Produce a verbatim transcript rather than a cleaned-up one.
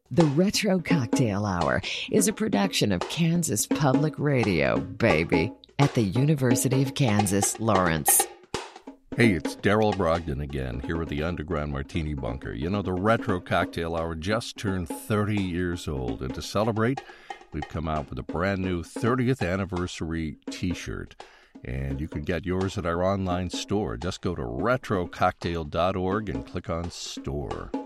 The Retro Cocktail Hour is a production of Kansas Public Radio, baby, at the University of Kansas, Lawrence. Hey, it's Daryl Brogdon again, here with the Underground Martini Bunker. You know, the Retro Cocktail Hour just turned thirty years old, and to celebrate, we've come out with a brand new thirtieth anniversary t-shirt. And you can get yours at our online store. Just go to retro cocktail dot org and click on store.